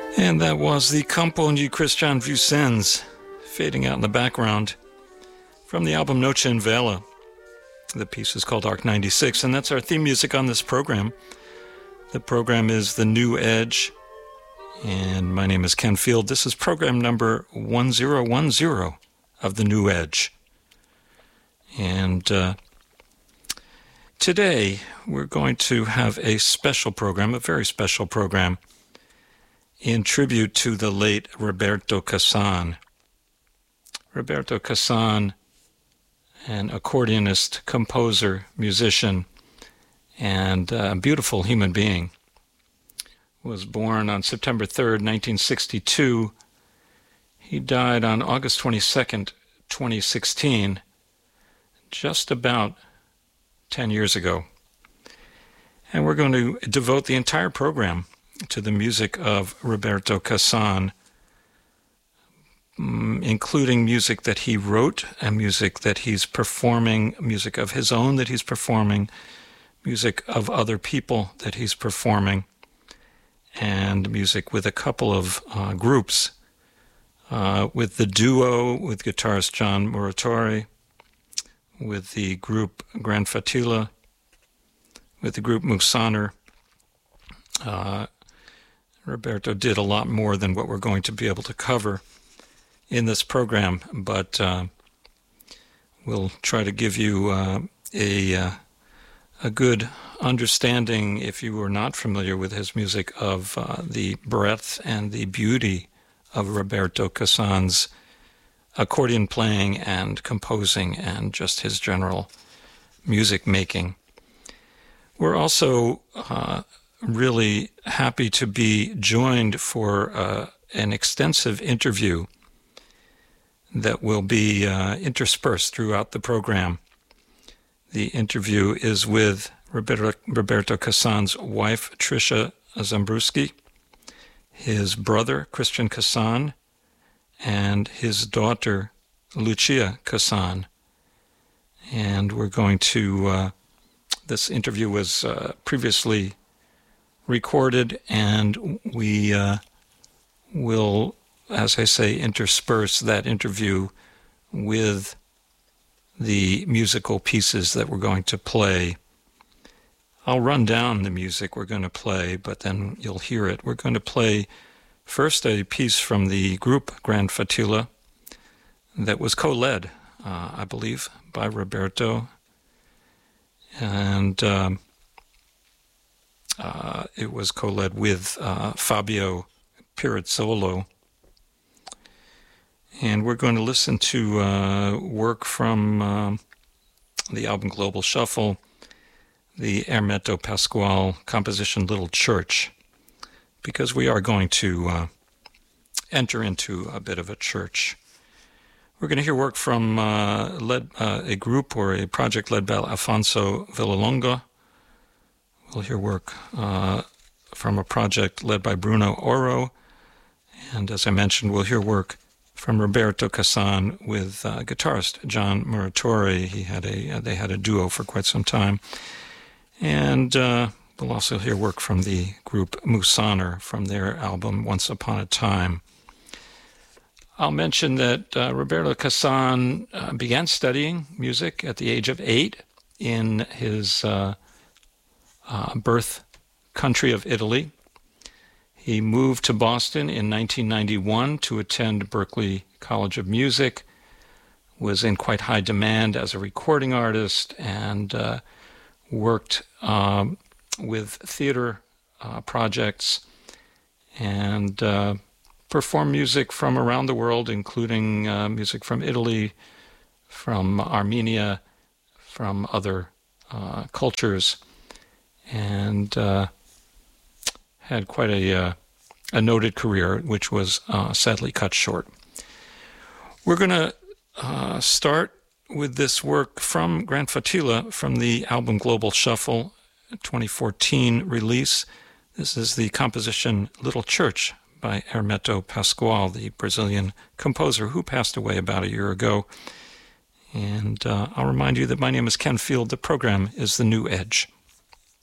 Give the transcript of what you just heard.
And that was the Componji Christian Vucens fading out in the background from the album Noche en Vela. The piece is called Arc 96, and that's our theme music on this program. The program is The New Edge, and my name is Ken Field. This is program number 1010 of The New Edge. And today we're going to have a special program, a very special program, in tribute to the late Roberto Cassan. Roberto Cassan, an accordionist, composer, musician, and a beautiful human being, was born on September 3rd, 1962. He died on August 22nd, 2016, just about 10 years ago. And we're going to devote the entire program to the music of Roberto Cassan, including music that he wrote and music that he's performing, music of his own that he's performing, music of other people that he's performing, and music with a couple of groups, with the duo with guitarist John Muratori, with the group Grand Fatila, with the group Musaner. Roberto did a lot more than what we're going to be able to cover in this program, but we'll try to give you a good understanding, if you were not familiar with his music, of the breadth and the beauty of Roberto Cassan's accordion playing and composing and just his general music making. We're also really happy to be joined for an extensive interview that will be interspersed throughout the program. The interview is with Roberto Cassan's wife, Tricia Zambruski, his brother, Christian Cassan, and his daughter, Lucia Cassan. And we're going to, this interview was previously recorded, and we will, as I say, intersperse that interview with the musical pieces that we're going to play. I'll run down the music we're going to play, but then you'll hear it. We're going to play first a piece from the group Grand Fatila that was co-led, I believe, by Roberto, and it was co-led with Fabio Pirizzolo. And we're going to listen to work from the album Global Shuffle, the Hermeto Pascual composition Little Church, because we are going to enter into a bit of a church. We're going to hear work from a group or a project led by Alfonso Villalonga. We'll hear work from a project led by Bruno Oro. And as I mentioned, we'll hear work from Roberto Cassan with guitarist John Muratori. They had a duo for quite some time. And we'll also hear work from the group Musaner from their album Once Upon a Time. I'll mention that Roberto Cassan began studying music at the age of 8 in his birth country of Italy. He moved to Boston in 1991 to attend Berklee College of Music, was in quite high demand as a recording artist, and worked with theater projects and performed music from around the world, including music from Italy, from Armenia, from other cultures, and had quite a noted career, which was sadly cut short. We're going to start with this work from Grand Fatila from the album Global Shuffle, 2014 release. This is the composition Little Church by Hermeto Pascual, the Brazilian composer who passed away about a year ago. And I'll remind you that my name is Ken Field. The program is The New Edge.